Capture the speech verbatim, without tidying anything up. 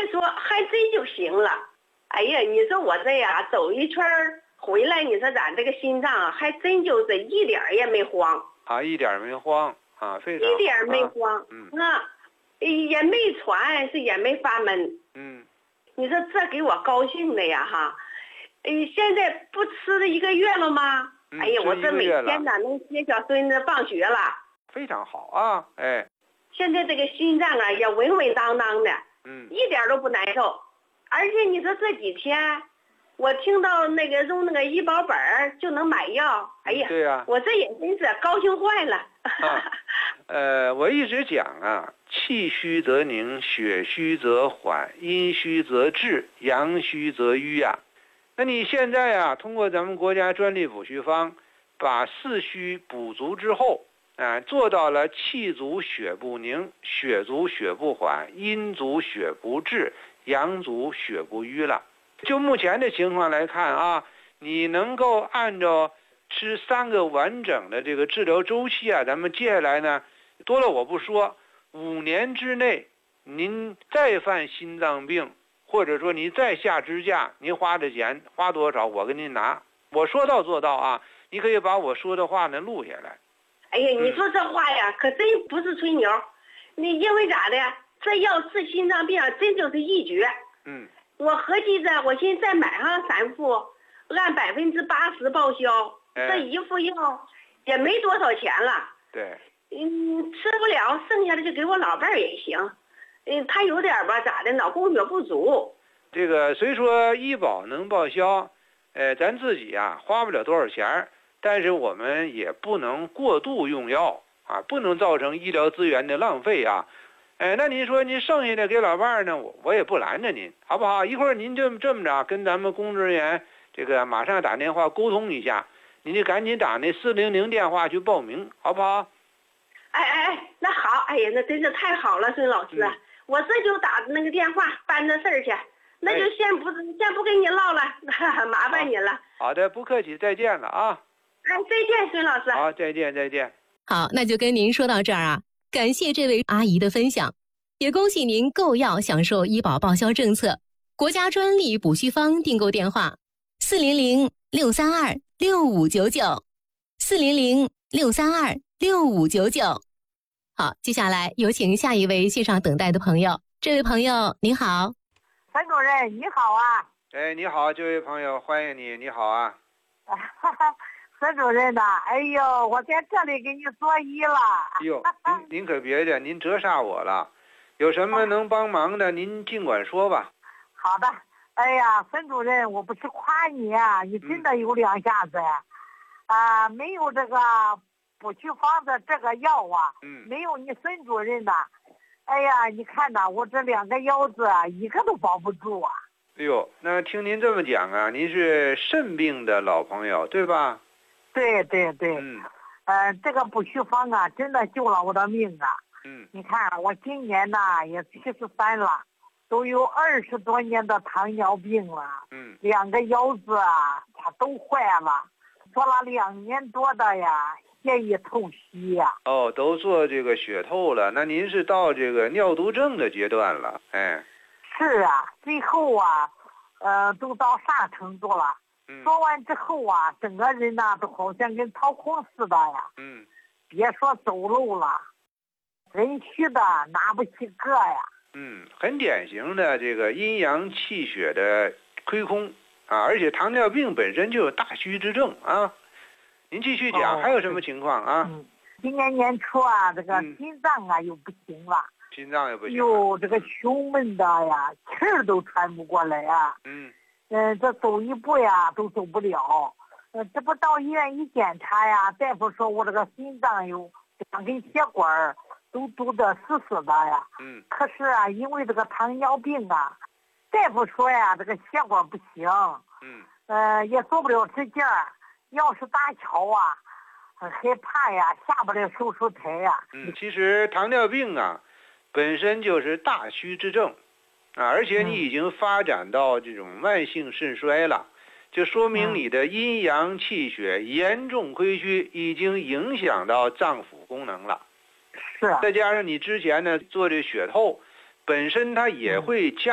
家说还真就行了。哎呀，你说我这呀走一圈回来，你说咱这个心脏还真就是一点也没慌啊，一点没慌啊，非常一点没慌，啊、 嗯啊，也没喘，是也没发闷。 嗯， 你说这给我高兴的呀哈！哎，现在不吃了一个月了吗？ 嗯、 哎呀，我这每天呢能接小孙子放学了， 非常好啊！哎， 现在这个心脏啊也稳稳当当的， 嗯， 一点都不难受。而且你说这几天，我听到那个用那个医保本就能买药，哎呀， 对呀、啊， 我这也真是高兴坏了。 啊、呃，我一直讲啊，气虚则凝，血虚则缓，阴虚则滞，阳虚则瘀呀、啊。那你现在啊，通过咱们国家专利补虚方，把四虚补足之后，啊、呃，做到了气足血不凝，血足血不缓，阴足血不滞，阳足血不瘀了。就目前的情况来看啊，你能够按照吃三个完整的这个治疗周期啊，咱们接下来呢，多了我不说，五年之内您再犯心脏病，或者说你再下支架，您花的钱花多少我给您拿，我说到做到啊，你可以把我说的话呢录下来。 哎呀，你说这话呀，嗯、可真不是吹牛，你因为咋的呀？这药治心脏病真就是一绝。 嗯， 我合计着，我现在再买上三副，按百分之八十报销， 哎、 这一副药也没多少钱了。 对， 嗯，吃不了，剩下的就给我老伴儿也行。嗯，他有点吧，咋的，脑供血不足。 这个虽说医保能报销，呃，咱自己啊花不了多少钱，但是我们也不能过度用药啊，不能造成医疗资源的浪费啊。哎，那您说您剩下的给老伴儿呢，我我也不拦着您，好不好？一会儿您就这么着跟咱们工作人员这个马上打电话沟通一下，您就赶紧打那四零零电话去报名，好不好？ 哎哎哎，那好，哎呀，那真是太好了，孙老师，嗯、我这就打那个电话办这事儿去，那就先不、哎、先不跟您唠了，麻烦您了。 好, 好的，不客气，再见了啊！ 哎，再见，孙老师。 好，再见，再见。 好，那就跟您说到这儿啊。感谢这位阿姨的分享，也恭喜您购药享受医保报销政策。国家专利补虚方订购电话：四零零六三二六五九九，四零零六三二六五九九。好，接下来有请下一位线上等待的朋友。这位朋友您好。 陈主任你好啊。 哎，你好，这位朋友，欢迎你，你好啊。 孙主任呐，哎呦，我在这里给你作揖了。 哎呦，您您可别的，您折煞我了。有什么能帮忙的，您尽管说吧。 好的，哎呀，孙主任，我不是夸你啊，你真的有两下子呀。啊、嗯呃，没有这个补虚方的这个药啊， 嗯， 没有你孙主任的，哎呀，你看呐，我这两个腰子啊，一个都保不住啊。 哎呦，那听您这么讲啊，您是肾病的老朋友对吧？ 对对对， 嗯， 呃，这个补虚方啊，真的救了我的命啊。 嗯， 你看我今年呢也七十三了，都有二十多年的糖尿病了。 嗯， 两个腰子啊，它都坏了，做了两年多的呀，血液透析呀。 哦，都做这个血透了，那您是到这个尿毒症的阶段了，哎。 是啊，最后啊，呃，都到啥程度了？做完之后啊，整个人呐、啊、都好像跟掏空似的呀。 嗯， 别说走路了，人虚的拿不起个呀。 嗯，很典型的这个阴阳气血的亏空啊，而且糖尿病本身就有大虚之症啊。您继续讲，哦、还有什么情况啊？ 嗯，今年年初啊，这个心脏啊、嗯、又不行了。 心脏又不行。 哟，这个胸闷的呀，气儿都喘不过来啊。 嗯。 嗯、呃，这走一步呀都走不了，呃，这不到医院一检查呀，大夫说我这个心脏有两根血管都堵得死死的呀。 嗯。 可是啊，因为这个糖尿病啊，大夫说呀，这个血管不行。 嗯。 呃，也做不了支架，要是搭桥啊，很害怕呀，下不了手术台呀。 嗯，其实糖尿病啊，本身就是大虚之症。啊，而且你已经发展到这种慢性肾衰了，就说明你的阴阳气血严重亏虚，已经影响到脏腑功能了。 是啊。 再加上你之前呢做这血透，本身它也会加